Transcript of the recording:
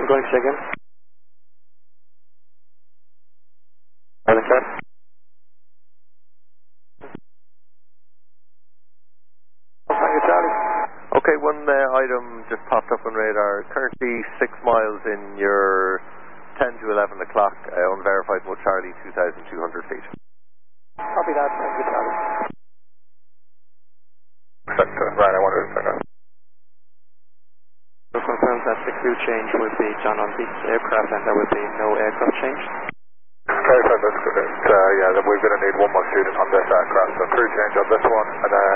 Ocean going second. Understand. Thank you, Charlie. Okay, one item just popped up on radar. Currently 6 miles in your 10 to 11 o'clock, unverified mode Charlie, 2,200 feet. Copy that, thank you, Charlie. Right, I wanted to turn on. So confirms that the crew change will be done on this aircraft and there will be no aircraft change. Okay, so that's good. Yeah, we're going to need one more student on this aircraft, so crew change on this one, and then